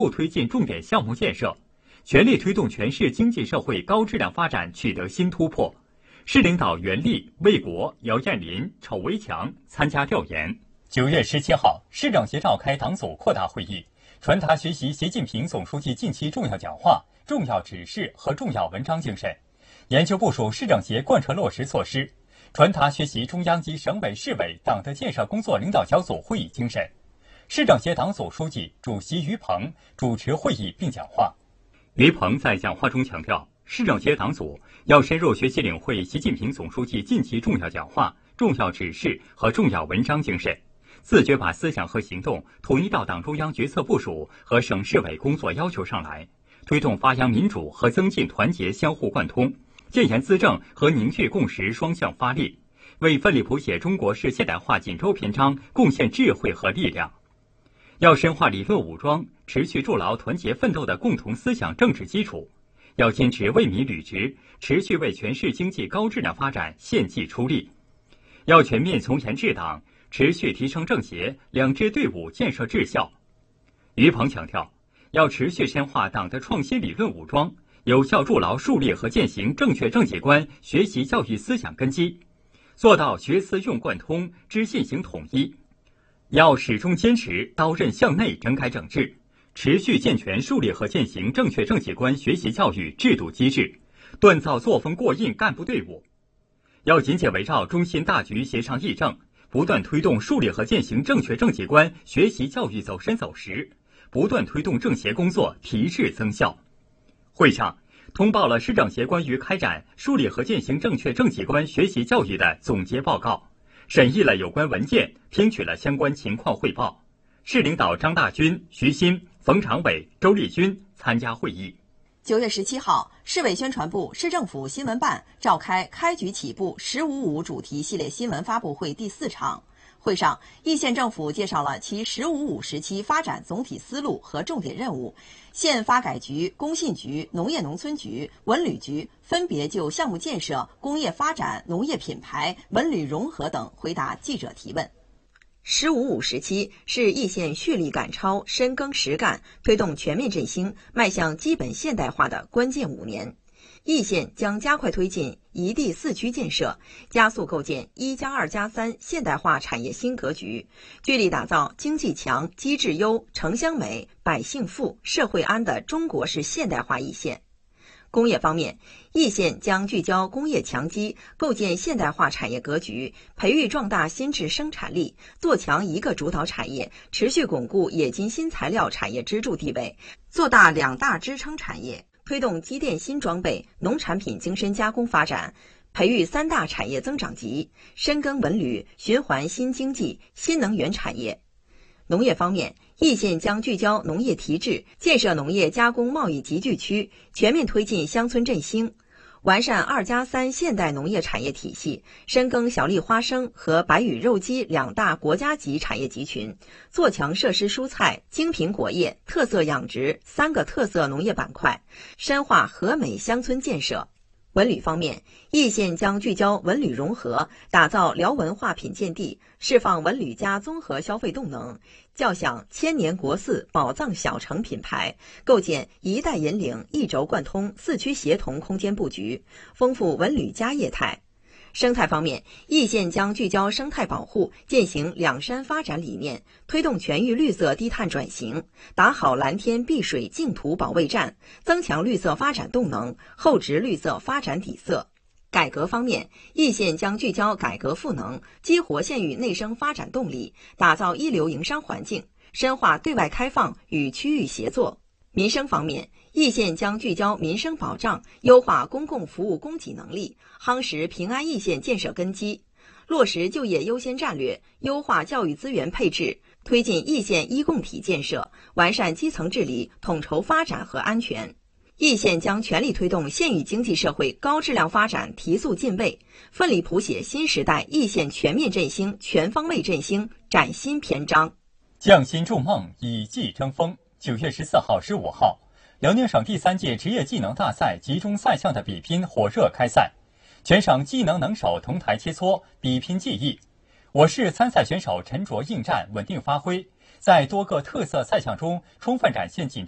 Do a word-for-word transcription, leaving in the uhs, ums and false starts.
不推进重点项目建设，全力推动全市经济社会高质量发展取得新突破。市领导袁立、魏国、姚艳林、丑维强参加调研。九月十七号，市政协召开党组扩大会议，传达学习习近平总书记近期重要讲话、重要指示和重要文章精神，研究部署市政协贯彻落实措施，传达学习中央及省委市委党的建设工作领导小组会议精神。市政协党组书记、主席于鹏主持会议并讲话。于鹏在讲话中强调，市政协党组要深入学习领会习近平总书记近期重要讲话、重要指示和重要文章精神，自觉把思想和行动统一到党中央决策部署和省市委工作要求上来，推动发扬民主和增进团结相互贯通，建言资政和凝聚共识双向发力，为奋力谱写中国式现代化锦州篇章贡献智慧和力量。要深化理论武装，持续筑牢团结奋斗的共同思想政治基础，要坚持为民履职，持续为全市经济高质量发展献计出力，要全面从严治党，持续提升政协两支队伍建设质效。于鹏强调，要持续深化党的创新理论武装，有效筑牢树立和践行正确政绩观学习教育思想根基，做到学思用贯通、知信行统一。要始终坚持刀刃向内整改整治，持续健全树立和践行正确政绩观学习教育制度机制，锻造作风过硬干部队伍。要紧紧围绕中心大局协商议政，不断推动树立和践行正确政绩观学习教育走深走实，不断推动政协工作提质增效。会上通报了市政协关于开展树立和践行正确政绩观学习教育的总结报告，审议了有关文件，听取了相关情况汇报。市领导张大军、徐新、冯长伟、周丽君参加会议。 九月十七号，市委宣传部、市政府新闻办召开开局起步“十五五”主题系列新闻发布会第四场。会上，易县政府介绍了其“十五五”时期发展总体思路和重点任务。县发改局、工信局、农业农村局、文旅局分别就项目建设、工业发展、农业品牌、文旅融合等回答记者提问。十五五时期是易县蓄力赶超、深耕实干、推动全面振兴、迈向基本现代化的关键五年。易县将加快推进一地四区建设，加速构建一加二加三现代化产业新格局，聚力打造经济强、机制优、城乡美、百姓富、社会安的中国式现代化易县。工业方面，易县将聚焦工业强基，构建现代化产业格局，培育壮大新质生产力，做强一个主导产业，持续巩固冶金新材料产业支柱地位，做大两大支撑产业，推动机电新装备、农产品精深加工发展，培育三大产业增长极，深耕文旅、循环新经济、新能源产业。农业方面，易县将聚焦农业提质，建设农业加工贸易集聚区，全面推进乡村振兴，完善二加三现代农业产业体系，深耕小粒花生和白羽肉鸡两大国家级产业集群，做强设施蔬菜、精品果业、特色养殖三个特色农业板块，深化和美乡村建设。文旅方面，易县将聚焦文旅融合，打造辽文化品鉴地，释放文旅加综合消费动能，叫响千年国寺宝藏小城品牌，构建一带引领、一轴贯通、四区协同空间布局，丰富文旅加业态。生态方面，易县将聚焦生态保护，践行两山发展理念，推动全域绿色低碳转型，打好蓝天碧水净土保卫战，增强绿色发展动能，厚植绿色发展底色。改革方面，易县将聚焦改革赋能，激活县域内生发展动力，打造一流营商环境，深化对外开放与区域协作。民生方面，易县将聚焦民生保障，优化公共服务供给能力，夯实平安易县建设根基，落实就业优先战略，优化教育资源配置，推进易县一共体建设，完善基层治理，统筹发展和安全。易县将全力推动县域经济社会高质量发展提速进位，奋力谱写新时代易县全面振兴、全方位振兴崭新篇章。 匠心筑梦，以技争锋。九月十四号、十五号，辽宁省第三届职业技能大赛集中赛项的比拼火热开赛，全省技能能手同台切磋，比拼技艺。我市参赛选手沉着应战，稳定发挥，在多个特色赛项中充分展现紧